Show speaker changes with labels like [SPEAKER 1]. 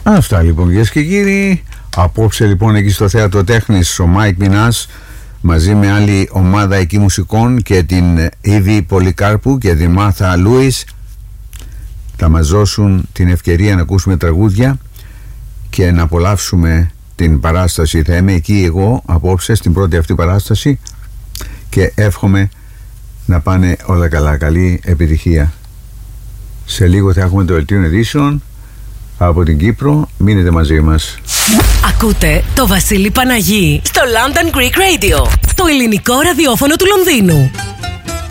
[SPEAKER 1] Αυτά λοιπόν, κυρίες και κύριοι. Απόψε λοιπόν εκεί στο Θέατρο Τέχνης ο Μάικ Μινάς μαζί με άλλη ομάδα εκεί μουσικών και την Ήβη Πολυκάρπου και την Μάρθα Λούις θα μας δώσουν την ευκαιρία να ακούσουμε τραγούδια και να απολαύσουμε την παράσταση. Θα είμαι εκεί εγώ απόψε στην πρώτη αυτή παράσταση και εύχομαι να πάνε όλα καλά. Καλή επιτυχία. Σε λίγο θα έχουμε το δελτίο ειδήσεων από την Κύπρο. Μείνετε μαζί μας.
[SPEAKER 2] Ακούτε το Βασίλη Παναγί στο London Greek Radio, το ελληνικό ραδιόφωνο του Λονδίνου.